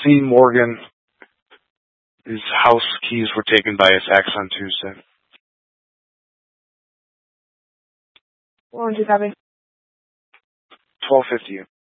Timothy Morgan. His house keys were taken by his ex on Tuesday. 400 copy. 1250.